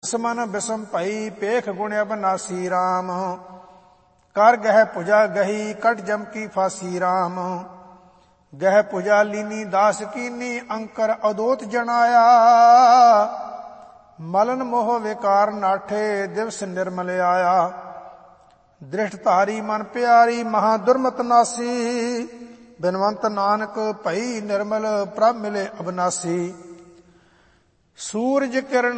ਬਿਸਮਨ ਬਿਸਮ ਭਈ ਪੇਖ ਗੁਣ ਅਬਨਾਸੀ ਰਾਮ। ਕਰ ਗਹਿ ਪੁਜਾ ਗਹੀ ਕਟ ਜਮ ਕੀ ਫਾਸੀ ਰਾਮ। ਗਹਿ ਪੁਜਾ ਲੀਨੀ ਦਾਸ ਕੀਨੀ ਅੰਕਰ ਅਦੋਤ ਜਣਾਇਆ। ਮਲਨ ਮੋਹ ਵਿਕਾਰ ਨਾਠੇ ਦਿਵਸ ਨਿਰਮਲ ਆਇਆ। ਦ੍ਰਿਸ਼ਟ ਧਾਰੀ ਮਨ ਪਿਆਰੀ ਮਹਾ ਦੁਰਮਤ ਨਾਸੀ। ਬਿਨਵੰਤ ਨਾਨਕ ਭਈ ਨਿਰਮਲ ਪ੍ਰਭ ਮਿਲੇ ਅਬਨਾਸੀ। ਸੂਰਜ ਕਿਰਨ